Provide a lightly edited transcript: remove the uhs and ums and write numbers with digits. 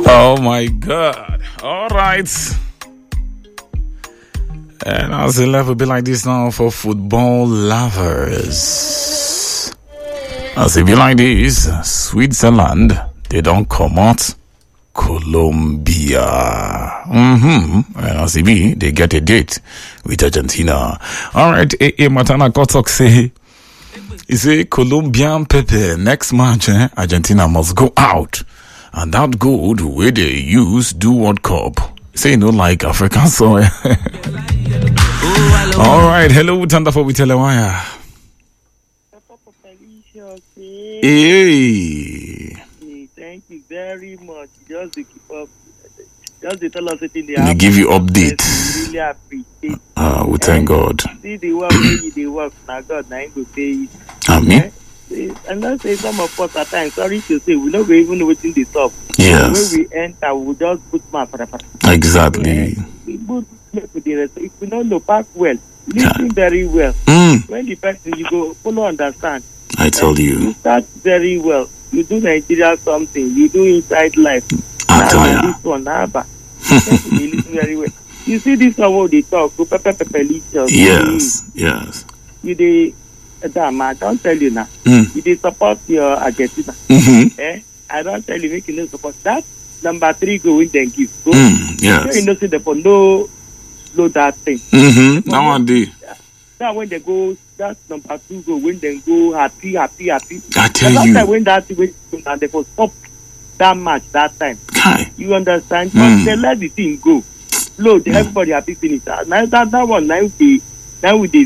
Oh my God. All right. And as the level be like this now for football lovers. As it be like this, Switzerland, they don't come out. Colombia. And as it be, they get a date with Argentina. All right. Matana Kotok say, he say Colombian Pepe next match, Argentina must go out. And that gold where they use do World Cup. Say no like African soil. All right. Hello, Tandafo with Telewaya. Hey. Thank you very much. Just to keep up. Just to tell us that in the They give you updates. We really appreciate. We thank God. See the work where you work. Now God, now go pay you. Amen. And let's say some of us at times, sorry to say, we don't even know what's in the top. Yes. When we enter, we just put my Exactly. We put with the rest. If we don't know back well, listen very well. When the person you go, follow understand. I tell you. You start very well. You do Nigeria something. You do inside life. I tell you. This one, Abba. You listen very well. You see this one what they talk. Go Yes. Yes. You dey. I don't tell you now. You dey support your Argentina. I don't tell you make you no support that. Number 3 go win then give. Go. Yes. You know see the for no slow that thing. That one day. Now when they go, that number 2 go win then go happy. I tell Last you. time when that win and they for stop that match that time. Kai. You understand? But they let the thing go. Load everybody happy finish. Now that one now we dey